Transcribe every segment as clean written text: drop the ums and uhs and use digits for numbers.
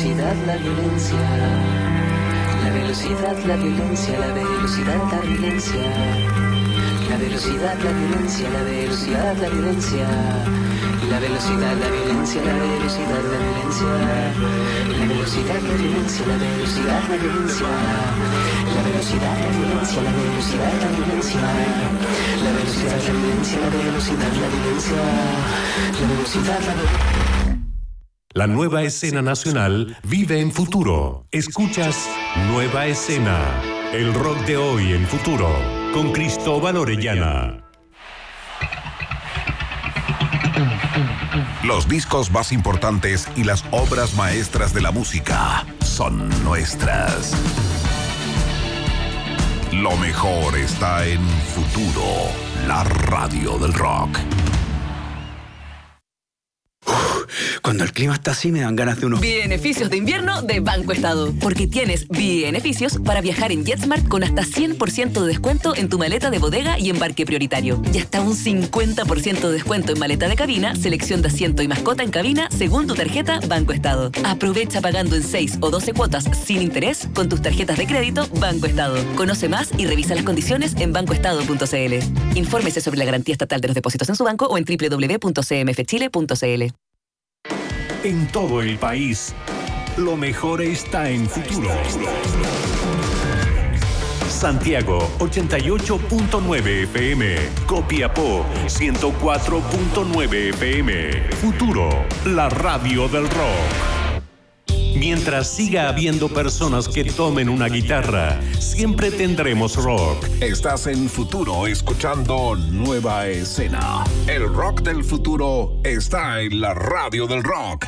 velocidad, la violencia. La velocidad, la violencia, la velocidad, la violencia. La velocidad, la violencia, la velocidad, la violencia. La velocidad, la violencia, la velocidad, la violencia. La velocidad, la violencia, la velocidad, la violencia. La velocidad, la violencia, la velocidad, la violencia. La velocidad, la violencia, la velocidad, la violencia. La velocidad, la violencia. La nueva escena nacional vive en Futuro. Escuchas Nueva Escena, el rock de hoy en Futuro, con Cristóbal Orellana. Los discos más importantes y las obras maestras de la música son nuestras. Lo mejor está en Futuro, la radio del rock. Cuando el clima está así me dan ganas de unos beneficios de invierno de Banco Estado. Porque tienes beneficios para viajar en JetSmart con hasta 100% de descuento en tu maleta de bodega y embarque prioritario. Y hasta un 50% de descuento en maleta de cabina, selección de asiento y mascota en cabina según tu tarjeta Banco Estado. Aprovecha pagando en 6 o 12 cuotas sin interés con tus tarjetas de crédito Banco Estado. Conoce más y revisa las condiciones en bancoestado.cl. Infórmese sobre la garantía estatal de los depósitos en su banco o en www.cmfchile.cl. En todo el país, lo mejor está en Futuro. Santiago, 88.9 FM. Copiapó, 104.9 FM. Futuro, la radio del rock. Mientras siga habiendo personas que tomen una guitarra, siempre tendremos rock. Estás en Futuro escuchando Nueva Escena. El rock del futuro está en la radio del rock.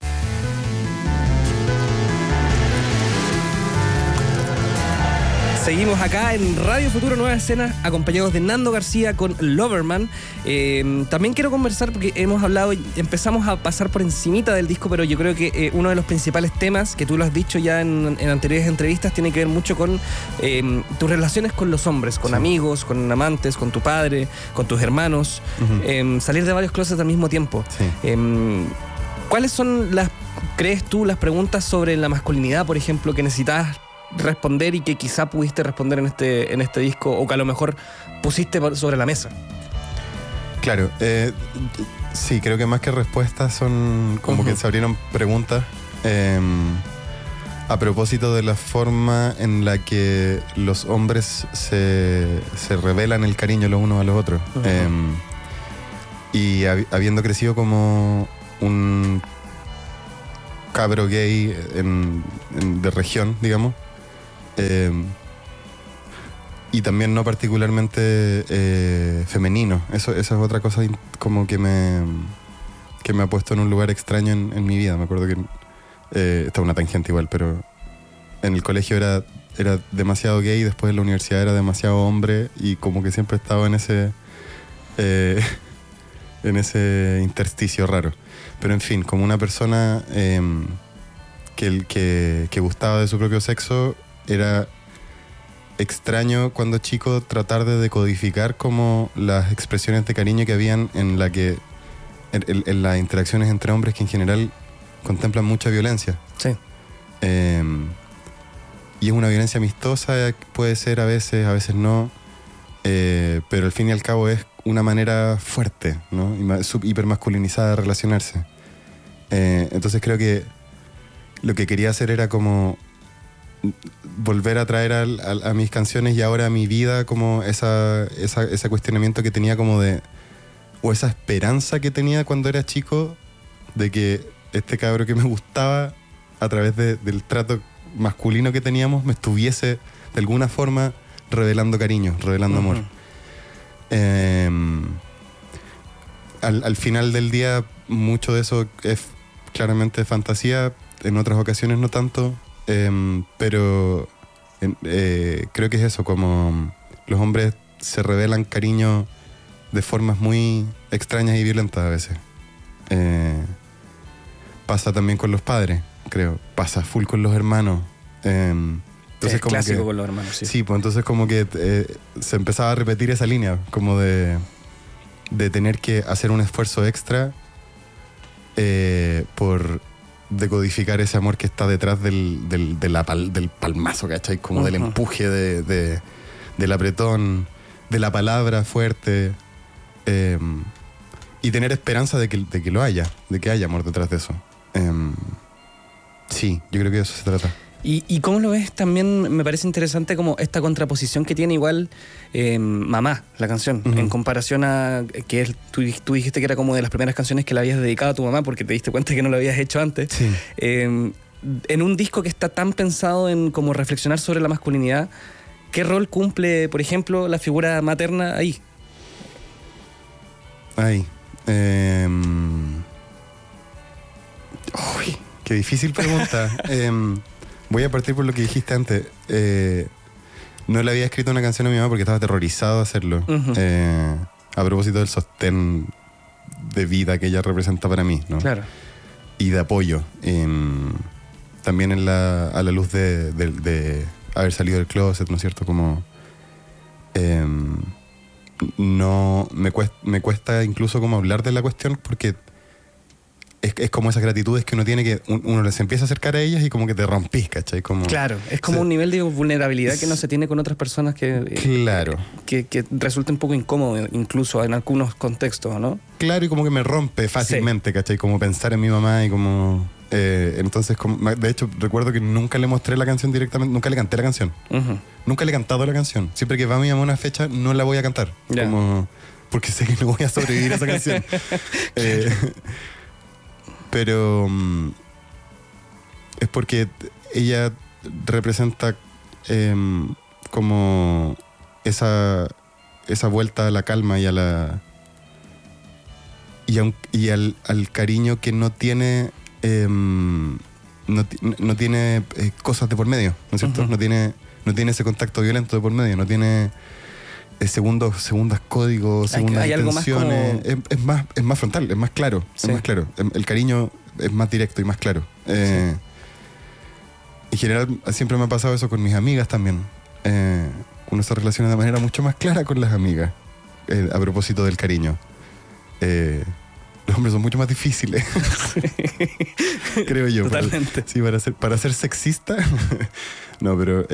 Seguimos acá en Radio Futuro Nueva Escena, acompañados de Nando García con Loverman. También quiero conversar porque hemos hablado, empezamos a pasar por encimita del disco, pero yo creo que uno de los principales temas, que tú lo has dicho ya en anteriores entrevistas, tiene que ver mucho con tus relaciones con los hombres, con amigos, con amantes, con tu padre, con tus hermanos, salir de varios closets al mismo tiempo. Sí. ¿Cuáles son crees tú, las preguntas sobre la masculinidad, por ejemplo, que necesitas responder y que quizá pudiste responder en este disco, o que a lo mejor pusiste sobre la mesa? Claro, sí, creo que más que respuestas son como que se abrieron preguntas a propósito de la forma en la que los hombres se revelan el cariño los unos a los otros. Y habiendo crecido como un cabro gay de región, digamos, y también no particularmente femenino. Esa es otra cosa como que me ha puesto en un lugar extraño en mi vida. Me acuerdo que esta es una tangente igual, pero en el colegio era demasiado gay, después en la universidad era demasiado hombre, y como que siempre estaba en ese intersticio raro. Pero en fin, como una persona que gustaba de su propio sexo, era extraño cuando chico tratar de decodificar como las expresiones de cariño que habían en las interacciones entre hombres, que en general contemplan mucha violencia. Sí. Y es una violencia amistosa, puede ser a veces no, pero al fin y al cabo es una manera fuerte, ¿no? Hipermasculinizada de relacionarse. Entonces creo que lo que quería hacer era como volver a traer a mis canciones y ahora a mi vida como ese cuestionamiento que tenía o esa esperanza que tenía cuando era chico, de que este cabro que me gustaba, a través del trato masculino que teníamos, me estuviese de alguna forma revelando cariño, revelando amor. Al final del día, mucho de eso es claramente fantasía, en otras ocasiones no tanto, pero creo que es eso, como los hombres se revelan cariño de formas muy extrañas y violentas a veces. Pasa también con los padres, creo, pasa full con los hermanos. Entonces, es como clásico con los hermanos, sí. Sí, pues entonces como que se empezaba a repetir esa línea, como de tener que hacer un esfuerzo extra por decodificar ese amor que está detrás del palmazo, ¿cachai? Como del empuje, del apretón, de la palabra fuerte, y tener esperanza de que lo haya, de que haya amor detrás de eso. Sí, yo creo que de eso se trata. ¿Y cómo lo ves? También me parece interesante como esta contraposición que tiene igual Mamá, la canción, en comparación a que tú dijiste que era como de las primeras canciones que le habías dedicado a tu mamá porque te diste cuenta que no lo habías hecho antes. Sí. En un disco que está tan pensado en como reflexionar sobre la masculinidad, ¿qué rol cumple, por ejemplo, la figura materna ahí? Ahí. Uy, qué difícil pregunta. Voy a partir por lo que dijiste antes. No le había escrito una canción a mi mamá porque estaba aterrorizado de hacerlo. A propósito del sostén de vida que ella representa para mí, ¿no? Claro. Y de apoyo. También a la luz de haber salido del closet, ¿no es cierto? Como no me cuesta incluso como hablar de la cuestión porque es como esas gratitudes que uno tiene que uno les empieza a acercar a ellas y como que te rompís, ¿cachai? Como, claro, es como un nivel de vulnerabilidad que no se tiene con otras personas que resulta un poco incómodo incluso en algunos contextos, ¿no? Claro, y como que me rompe fácilmente, ¿cachai? Como pensar en mi mamá y como... entonces, de hecho, recuerdo que nunca le mostré la canción directamente, nunca le canté la canción. Nunca le he cantado la canción. Siempre que va mi mamá a una fecha, no la voy a cantar. Como, porque sé que no voy a sobrevivir a esa canción. Pero es porque ella representa como esa vuelta a la calma y a la y al cariño que no tiene no tiene cosas de por medio, ¿no es cierto? No tiene ese contacto violento de por medio, no tiene segundas códigos, segundas intenciones. Como... es más frontal, es más claro. Sí. Es más claro. El cariño es más directo y más claro. En general, siempre me ha pasado eso con mis amigas también. Uno se relaciona de manera mucho más clara con las amigas a propósito del cariño. Los hombres son mucho más difíciles. Creo yo. Totalmente. Para ser sexista. No, pero...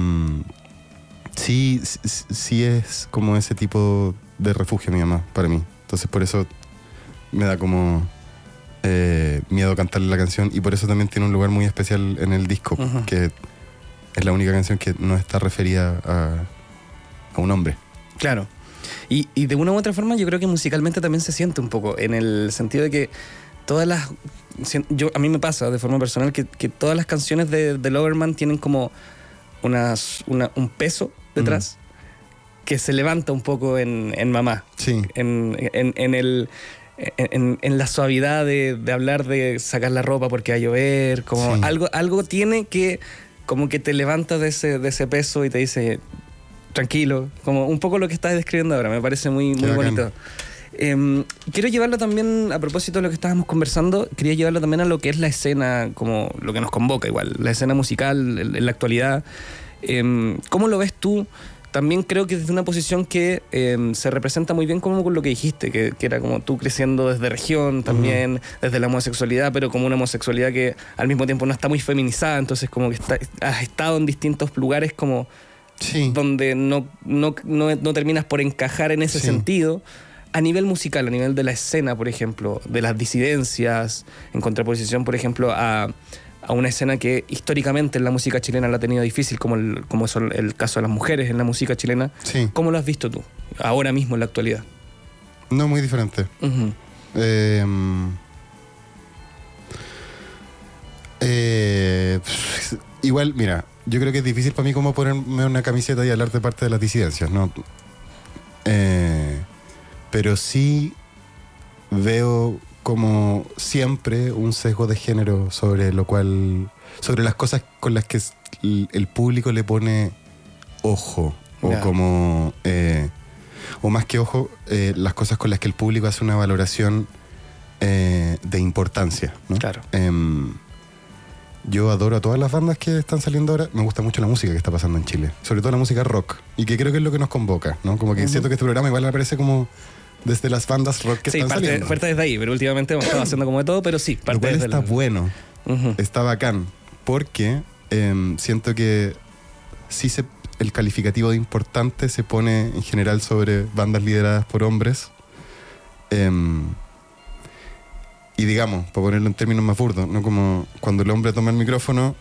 Sí es como ese tipo de refugio mi mamá para mí. Entonces por eso me da como miedo cantarle la canción y por eso también tiene un lugar muy especial en el disco, que es la única canción que no está referida a un hombre. Claro. Y de una u otra forma yo creo que musicalmente también se siente un poco, en el sentido de que todas las... a mí me pasa de forma personal que todas las canciones de Loverman tienen como un peso detrás que se levanta un poco en Mamá. Sí. En la suavidad de hablar de sacar la ropa porque va a llover, como sí. algo tiene que como que te levanta de ese peso y te dice tranquilo, como un poco lo que estás describiendo ahora, me parece muy bonito. Quiero llevarlo también, a propósito de lo que estábamos conversando, quería llevarlo también a lo que es la escena, como lo que nos convoca igual, la escena musical en la actualidad. ¿Cómo lo ves tú? También creo que desde una posición que se representa muy bien como con lo que dijiste, que era como tú creciendo desde región también, desde la homosexualidad, pero como una homosexualidad que al mismo tiempo no está muy feminizada, entonces como que has estado en distintos lugares como donde no terminas por encajar en ese sentido. A nivel musical, a nivel de la escena, por ejemplo, de las disidencias, en contraposición, por ejemplo, a una escena que históricamente en la música chilena la ha tenido difícil, como es el caso de las mujeres en la música chilena. Sí. ¿Cómo lo has visto tú, ahora mismo en la actualidad? No, muy diferente. Igual, mira, yo creo que es difícil para mí como ponerme una camiseta y hablar de parte de las disidencias, ¿no? Pero sí veo como siempre un sesgo de género sobre las cosas con las que el público le pone ojo, o como o más que ojo, las cosas con las que el público hace una valoración de importancia, ¿no? Claro. Yo adoro a todas las bandas que están saliendo ahora. Me gusta mucho la música que está pasando en Chile, sobre todo la música rock, y que creo que es lo que nos convoca, ¿no? Como que siento que este programa igual me parece como desde las bandas rock que están saliendo. Sí, parte desde ahí, pero últimamente hemos estado haciendo como de todo, pero sí, parte desde está bueno. está bacán, porque siento que sí el calificativo de importante se pone en general sobre bandas lideradas por hombres. Y digamos, para ponerlo en términos más burdos, ¿no? Como cuando el hombre toma el micrófono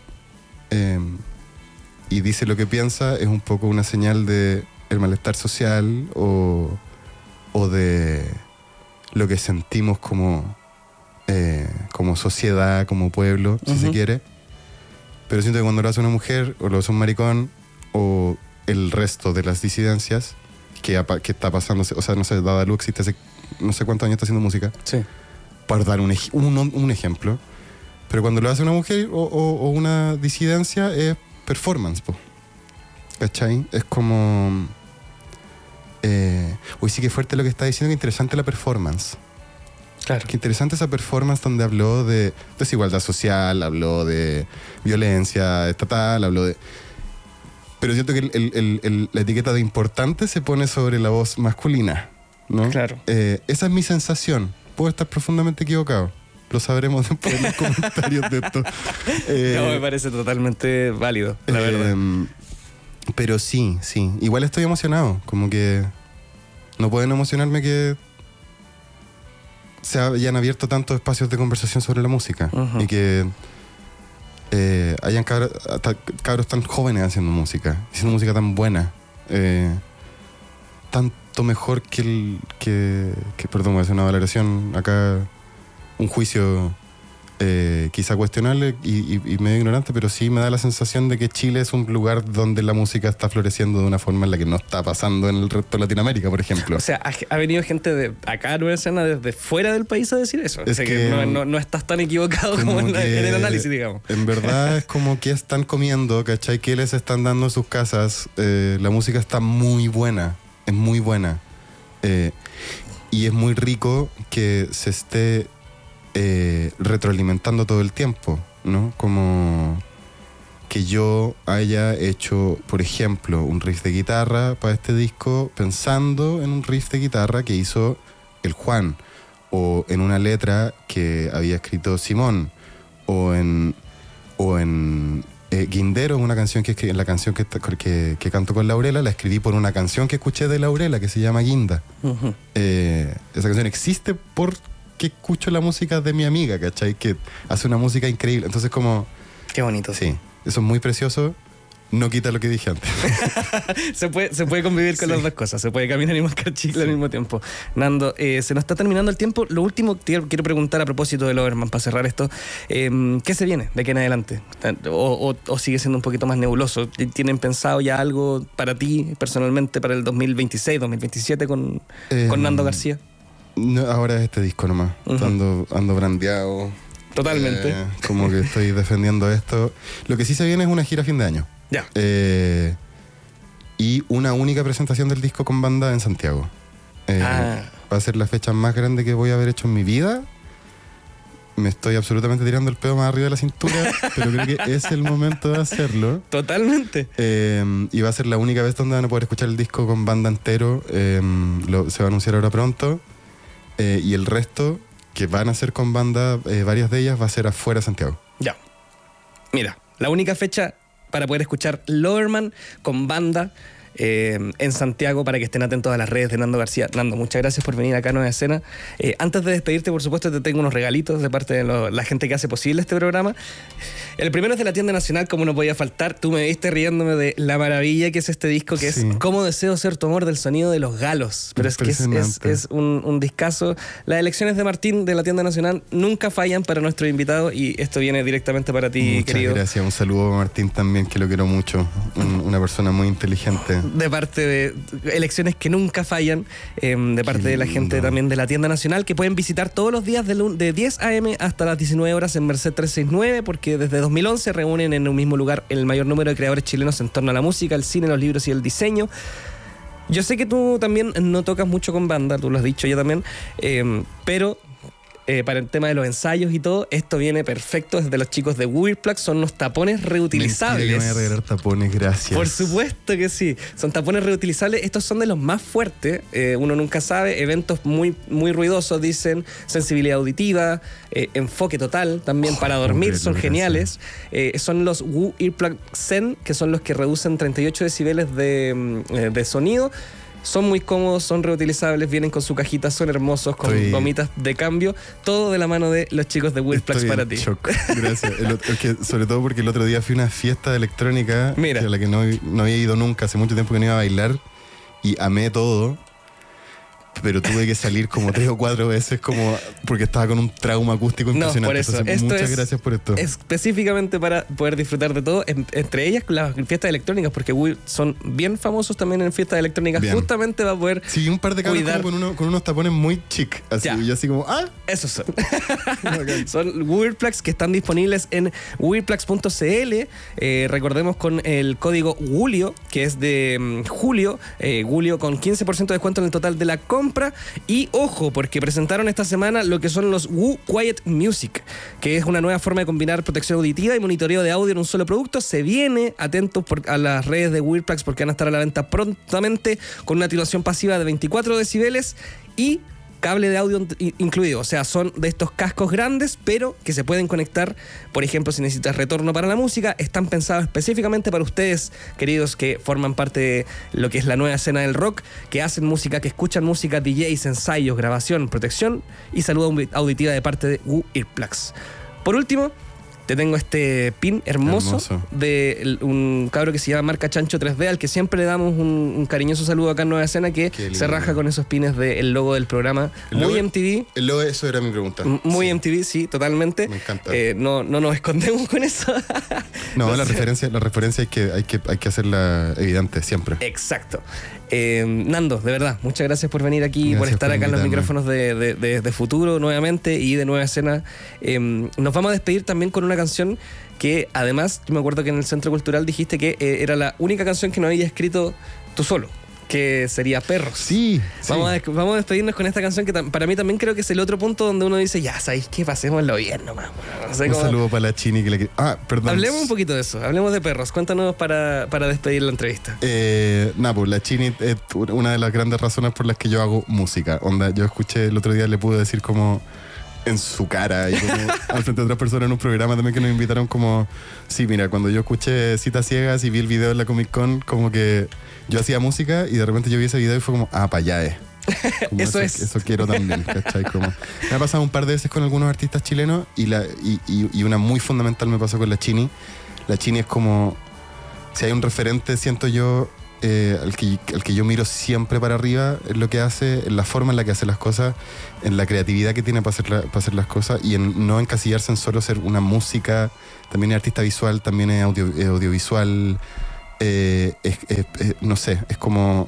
y dice lo que piensa, es un poco una señal de el malestar social o de lo que sentimos como sociedad, como pueblo, si se quiere. Pero siento que cuando lo hace una mujer o lo hace un maricón o el resto de las disidencias que está pasando, o sea, no sé, Dadalú existe hace no sé cuántos años, está haciendo música. Sí. Para dar un ejemplo. Pero cuando lo hace una mujer o una disidencia es performance, po. ¿Cachai? Es como... uy, sí que fuerte lo que está diciendo, que interesante la performance. Claro. Qué interesante esa performance donde habló de desigualdad social, habló de violencia estatal, habló de... Pero siento que la etiqueta de importante se pone sobre la voz masculina, ¿no? Claro. Esa es mi sensación. Puedo estar profundamente equivocado. Lo sabremos después en los comentarios de esto. No, me parece totalmente válido, la verdad. Pero sí. Igual estoy emocionado. Como que no pueden emocionarme que se hayan abierto tantos espacios de conversación sobre la música. Y que hayan cabros tan jóvenes haciendo música tan buena. Tanto mejor que perdón, voy a hacer una valoración acá, un juicio quizá cuestionable y medio ignorante, pero sí me da la sensación de que Chile es un lugar donde la música está floreciendo de una forma en la que no está pasando en el resto de Latinoamérica, por ejemplo. O sea, ha venido gente de acá a Nueva Escena desde fuera del país a decir eso. Es o sea, que no estás tan equivocado como en el análisis, digamos. En verdad es como que están comiendo, ¿cachai? ¿Qué les están dando en sus casas? La música está muy buena, es muy buena. Y es muy rico que se esté retroalimentando todo el tiempo, ¿no? Como que yo haya hecho, por ejemplo, un riff de guitarra para este disco pensando en un riff de guitarra que hizo el Juan, o en una letra que había escrito Simón, o en Guindero, una canción la canción que canto con Laurela, la escribí por una canción que escuché de Laurela que se llama Guinda. Esa canción existe porque escucho la música de mi amiga, ¿cachai? Que hace una música increíble. Entonces como... Qué bonito. Sí, eso es muy precioso. No quita lo que dije antes. se puede convivir con las dos cosas. Se puede caminar y mascar chicle al mismo tiempo. Nando, se nos está terminando el tiempo. Lo último que quiero preguntar a propósito de Loverman, para cerrar esto, ¿qué se viene de aquí en adelante? ¿O sigue siendo un poquito más nebuloso? ¿Tienen pensado ya algo para ti personalmente para el 2026, 2027 con Nando García? No, ahora es este disco nomás. Ando brandeado. Totalmente. Como que estoy defendiendo esto. Lo que sí se viene es una gira a fin de año. Ya. Y una única presentación del disco con banda en Santiago. Va a ser la fecha más grande que voy a haber hecho en mi vida. Me estoy absolutamente tirando el pedo más arriba de la cintura, pero creo que es el momento de hacerlo. Totalmente. Y va a ser la única vez donde van a poder escuchar el disco con banda entero. Se va a anunciar ahora pronto. Y el resto, que van a ser con banda, varias de ellas, va a ser afuera de Santiago. Ya. Mira, la única fecha para poder escuchar Loverman con banda en Santiago, para que estén atentos a las redes de Nando García. Nando, muchas gracias por venir acá a Nueva Escena. Antes de despedirte, por supuesto, te tengo unos regalitos de parte de la gente que hace posible este programa. El primero es de la Tienda Nacional, como no podía faltar. Tú me viste riéndome de la maravilla que es este disco, que es Cómo deseo ser tu amor, del Sonido de los Galos. Pero es que es un discazo. Las elecciones de Martín de la Tienda Nacional nunca fallan para nuestro invitado, y esto viene directamente para ti, muchas querido. Muchas gracias. Un saludo a Martín también, que lo quiero mucho. Una persona muy inteligente. De parte de elecciones que nunca fallan, de parte de la gente también de la Tienda Nacional, que pueden visitar todos los días de 10 a.m. hasta las 19 horas en Merced 369, porque desde 2011 reúnen en un mismo lugar el mayor número de creadores chilenos en torno a la música, el cine, los libros y el diseño. Yo sé que tú también no tocas mucho con banda, tú lo has dicho ya también, pero para el tema de los ensayos y todo, esto viene perfecto desde los chicos de Weird Plugs. Son unos tapones reutilizables. Me voy a regalar tapones, gracias. Por supuesto que sí. Son tapones reutilizables. Estos son de los más fuertes. Uno nunca sabe. Eventos muy, muy ruidosos, dicen. Sensibilidad auditiva. Enfoque total también para dormir. Son geniales. Son los Woo Earplug Zen, que son los que reducen 38 decibeles de sonido. Son muy cómodos, son reutilizables, vienen con su cajita, son hermosos, con gomitas de cambio. Todo de la mano de los chicos de Weird Plugs para ti. Shock. Gracias. Sobre todo porque el otro día fui a una fiesta de electrónica a la que no había ido nunca, hace mucho tiempo que no iba a bailar, y amé todo. Pero tuve que salir como 3 o 4 veces porque estaba con un trauma acústico impresionante. Por eso. Entonces, muchas gracias por esto. Específicamente para poder disfrutar de todo, entre ellas las fiestas electrónicas, porque son bien famosos también en fiestas electrónicas. Bien. Justamente va a poder un par de cabros con unos tapones muy chic. Así, y así como, esos son. Son Weird Plugs que están disponibles en weirdplugs.cl. Recordemos con el código Julio, que es de Julio. Julio con 15% de descuento en el total de la compra. Y ojo, porque presentaron esta semana lo que son los Woo Quiet Music, que es una nueva forma de combinar protección auditiva y monitoreo de audio en un solo producto. Se viene, atentos a las redes de Weird Plugs, porque van a estar a la venta prontamente con una atenuación pasiva de 24 decibeles y cable de audio incluido. O sea, son de estos cascos grandes, pero que se pueden conectar. Por ejemplo, si necesitas retorno para la música, están pensados específicamente para ustedes, queridos, que forman parte de lo que es la nueva escena del rock, que hacen música, que escuchan música, DJs, ensayos, grabación, protección y salud auditiva de parte de Woo Earplugs. Por último, te tengo este pin hermoso. De un cabro que se llama Marca Chancho 3D, al que siempre le damos un cariñoso saludo acá en Nueva Escena, que se raja con esos pines del logo del programa. Muy MTV. El logo, eso era mi pregunta. Muy MTV, sí, totalmente. Me encanta. No nos escondemos con eso. No, la referencia hay que hacerla evidente siempre. Exacto. Nando, de verdad, muchas gracias por venir aquí, por estar acá en los micrófonos de Futuro nuevamente y de Nueva Escena. Nos vamos a despedir también con una canción que además, yo me acuerdo que en el Centro Cultural dijiste que era la única canción que no había escrito tú solo, que sería Perros. Sí. Vamos a despedirnos con esta canción que para mí también creo que es el otro punto donde uno dice, ya, ¿sabéis qué? Pasémoslo bien nomás. No sé un saludo para la Chini. Perdón. Hablemos un poquito de eso, hablemos de Perros. Cuéntanos para despedir la entrevista. Pues la Chini es una de las grandes razones por las que yo hago música. Yo escuché el otro día, le pude decir como en su cara y como al frente de otras personas en un programa también que nos invitaron como, sí, mira, cuando yo escuché Citas Ciegas y vi el video en la Comic Con, como que yo hacía música y de repente yo vi ese video y fue como, pa' allá eso quiero también, ¿cachai? Como, me ha pasado un par de veces con algunos artistas chilenos y una muy fundamental me pasó con la Chini. La Chini es como, si hay un referente, siento yo, al que yo miro siempre para arriba en lo que hace, en la forma en la que hace las cosas, en la creatividad que tiene para hacer las cosas y en no encasillarse en solo ser una música. También es artista visual, también es audiovisual. No sé, es como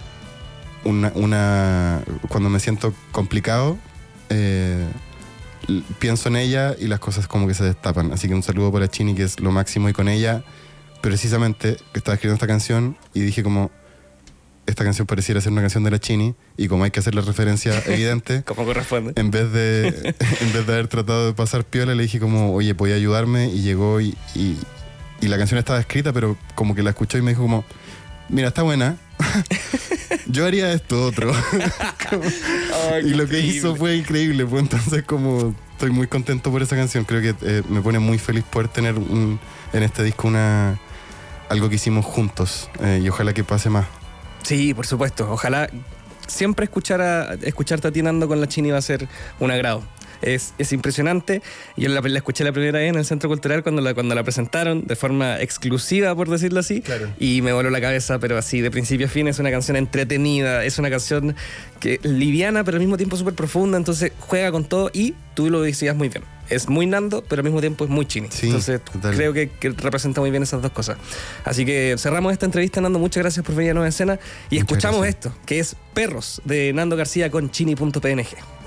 cuando me siento complicado, pienso en ella y las cosas como que se destapan. Así que un saludo para Chini, que es lo máximo, y con ella precisamente que estaba escribiendo esta canción y dije como, esta canción pareciera ser una canción de la Chini, y como hay que hacer la referencia evidente, como corresponde, en vez de haber tratado de pasar piola, le dije como, oye, ¿podía ayudarme? Y llegó y la canción estaba escrita, pero como que la escuchó y me dijo como, mira, está buena, yo haría esto otro. Y lo que hizo fue increíble, pues entonces como estoy muy contento por esa canción. Creo que me pone muy feliz poder tener en este disco algo que hicimos juntos, y ojalá que pase más. Sí, por supuesto. Ojalá siempre escucharte a ti, Nando, con la Chini va a ser un agrado. Es impresionante. Yo la escuché la primera vez en el Centro Cultural cuando la presentaron de forma exclusiva, por decirlo así. Claro. Y me voló la cabeza, pero así de principio a fin. Es una canción entretenida, es una canción que liviana, pero al mismo tiempo súper profunda. Entonces juega con todo y tú lo decías muy bien. Es muy Nando, pero al mismo tiempo es muy Chini. Sí, entonces total. Creo que representa muy bien esas dos cosas. Así que cerramos esta entrevista, Nando. Muchas gracias por venir a Nueva Escena. Y escuchamos esto, que es Perros, de Nando García con Chini.png.